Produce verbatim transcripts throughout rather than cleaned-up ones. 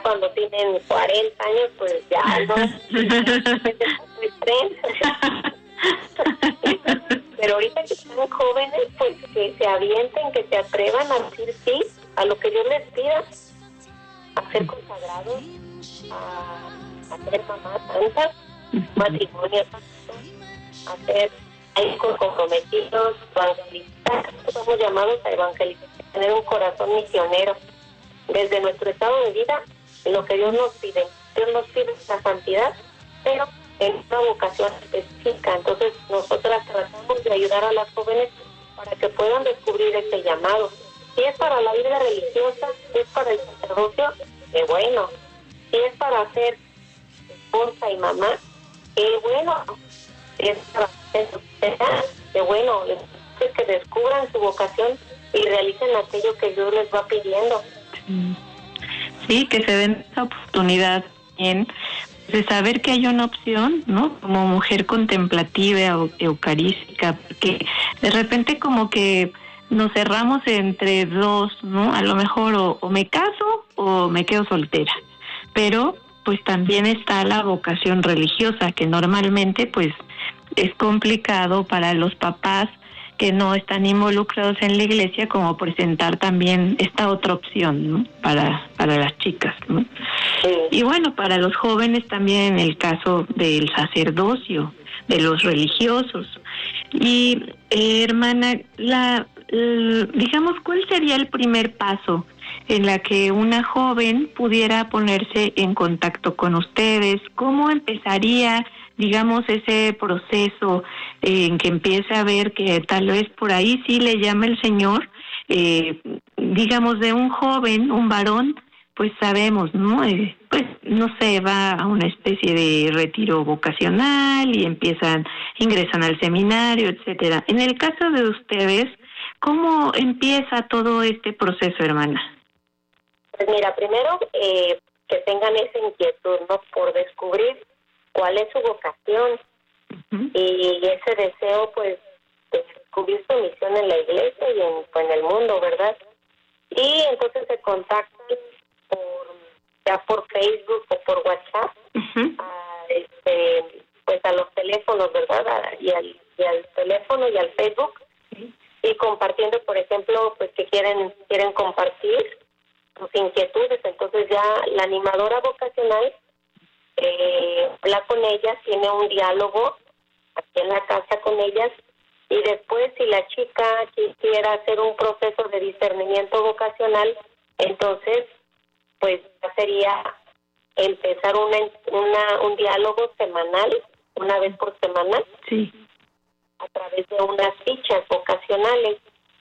cuando tienen cuarenta años, pues ya no el tren. Pero ahorita que están jóvenes, pues que se avienten, que se atrevan a decir sí a lo que Dios les pida, a ser consagrados, a, a ser mamás santas, matrimonio santo, a ser hijos comprometidos, evangelizar. Somos llamados a evangelizar, a tener un corazón misionero. Desde nuestro estado de vida, lo que Dios nos pide. Dios nos pide la santidad, pero en una vocación específica. Entonces, nosotras tratamos de ayudar a las jóvenes para que puedan descubrir ese llamado. Si es para la vida religiosa, si es para el sacerdocio, qué bueno. Si es para ser esposa y mamá, qué bueno. Si es para ser soltera, qué bueno. Es que descubran su vocación y realicen aquello que Dios les va pidiendo. Sí, que se den esa oportunidad también de saber que hay una opción, ¿no? Como mujer contemplativa o eucarística, porque de repente como que nos cerramos entre dos, ¿no? A lo mejor o, o me caso o me quedo soltera, pero pues también está la vocación religiosa, que normalmente pues es complicado para los papás que no están involucrados en la iglesia, como presentar también esta otra opción, ¿no? Para, para las chicas, ¿no? Sí. Y bueno, para los jóvenes también en el caso del sacerdocio, de los religiosos. Y eh, hermana, la, la, digamos, ¿cuál sería el primer paso en la que una joven pudiera ponerse en contacto con ustedes? ¿Cómo empezaría, digamos, ese proceso eh, en que empiece a ver que tal vez por ahí sí le llama el Señor? Eh, digamos, de un joven, un varón, pues sabemos, ¿no? Eh, pues, no sé, va a una especie de retiro vocacional y empiezan, ingresan al seminario, etcétera. En el caso de ustedes, ¿cómo empieza todo este proceso, hermana? Pues mira, primero eh, que tengan esa inquietud, ¿no? Por descubrir cuál es su vocación. Uh-huh. Y ese deseo, pues, de descubrir su misión en la iglesia y en, pues, en el mundo, ¿verdad? Y entonces se contactan por, ya por Facebook o por WhatsApp, uh-huh. a, este, pues a los teléfonos, ¿verdad? A, y, al, y al teléfono y al Facebook, uh-huh. y compartiendo, por ejemplo, pues que quieren quieren compartir sus inquietudes. Entonces ya la animadora vocacional eh, habla con ellas, tiene un diálogo aquí en la casa con ellas, y después si la chica quisiera hacer un proceso de discernimiento vocacional, entonces pues ya sería empezar una, una un diálogo semanal, una vez por semana, sí, a través de unas fichas vocacionales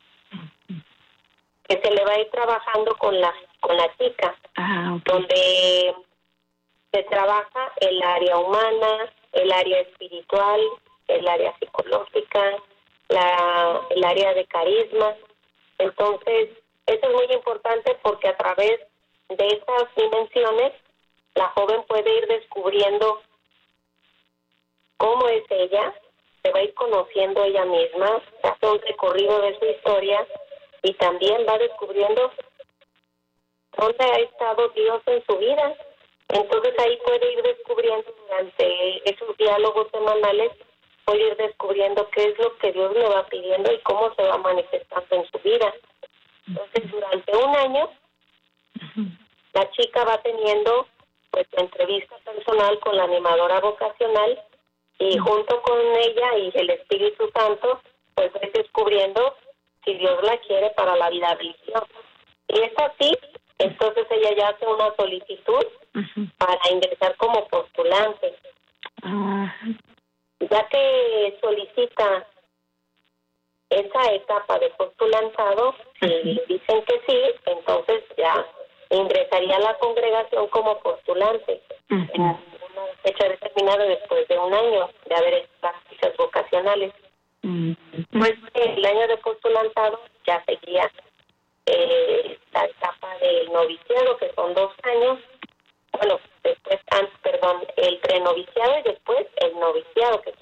que se le va a ir trabajando con la con la chica, ah, okay. donde se trabaja el área humana, el área espiritual, el área psicológica, la el área de carisma. Entonces, eso es muy importante porque a través de esas dimensiones la joven puede ir descubriendo cómo es ella, se va a ir conociendo ella misma, hace un recorrido de su historia y también va descubriendo dónde ha estado Dios en su vida. Entonces ahí puede ir descubriendo durante esos diálogos semanales, puede ir descubriendo qué es lo que Dios le va pidiendo y cómo se va manifestando en su vida. Entonces durante un año la chica va teniendo pues la entrevista personal con la animadora vocacional y junto con ella y el Espíritu Santo pues va descubriendo si Dios la quiere para la vida religiosa. Y es así, entonces ella ya hace una solicitud uh-huh. para ingresar como postulante. Uh-huh. Ya que solicita esa etapa de postulantado, si uh-huh. dicen que sí, entonces ya ingresaría a la congregación como postulante uh-huh. en una fecha determinada después de un año de haber hecho prácticas vocacionales. Uh-huh. Pues el año de postulantado ya seguía eh, la etapa del noviciado, que son dos años. Bueno, después, antes, perdón, el prenoviciado y después el noviciado, que